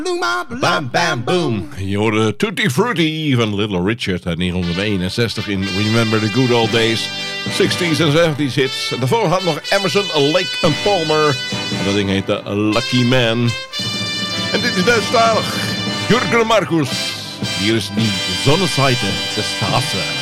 Bam, bam, boom. Je hoorde Tutti Frutti van Little Richard uit 1961 in Remember the Good Old Days. 60s en 70s hits. En daarvoor had nog Emerson, Lake and Palmer. En dat ding heette Lucky Man. En dit is Duitsstalig. Jurgen Marcus. Hier is die Sonnenseite des Hasses.